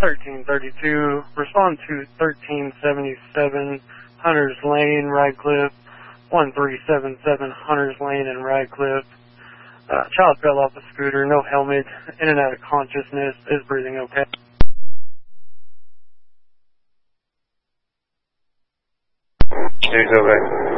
1332, respond to 1377 Hunters Lane, Radcliffe, 1377 Hunters Lane in Radcliffe. Child fell off the scooter, no helmet, in and out of consciousness, is breathing okay. He's okay.